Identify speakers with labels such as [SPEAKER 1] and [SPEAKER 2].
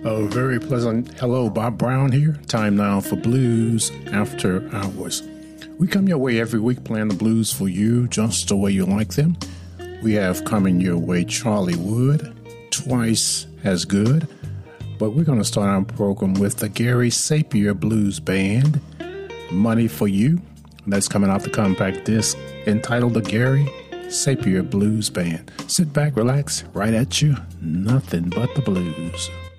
[SPEAKER 1] A very pleasant hello, Bob Brown here. Time now for Blues After Hours. We come your way every week playing the blues for you just the way you like them. We have coming your way Charlie Wood, Twice as Good. But we're going to start our program with the Gary Sapir Blues Band, Money for You. That's coming off the compact disc entitled The Gary Sapir Blues Band. Sit back, relax, right at you, nothing but the blues.